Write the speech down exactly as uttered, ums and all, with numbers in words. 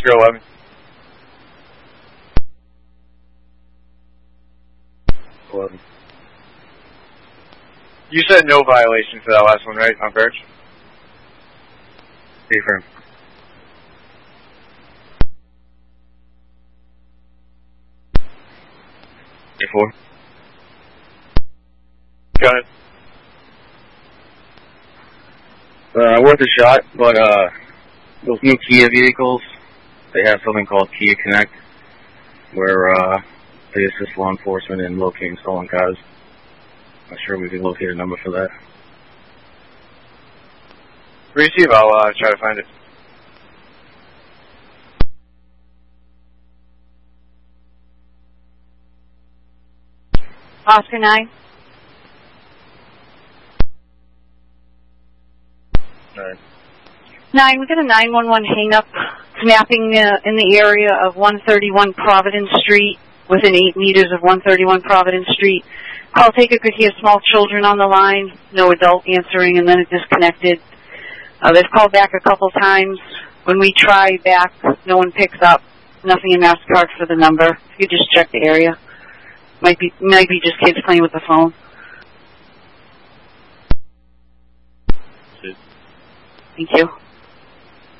Oscar eleven. eleven. You said no violation for that last one, right, on Birch? Confirm. A four. Got it. Uh, worth a shot, but uh, those new Kia vehicles, they have something called Kia Connect, where uh, they assist law enforcement in locating stolen cars. Not sure we can locate a number for that. Receive, I'll uh, try to find it. Oscar nine. Alright. Nine, we got a nine one one hang-up snapping uh, in the area of one thirty-one Providence Street, within eight meters of one thirty-one Providence Street. Call taker could hear small children on the line, no adult answering, and then it disconnected. Uh, they've called back a couple times. When we try back, no one picks up. Nothing in MasterCard for the number. If you just check the area. Might be, might be just kids playing with the phone. Thank you.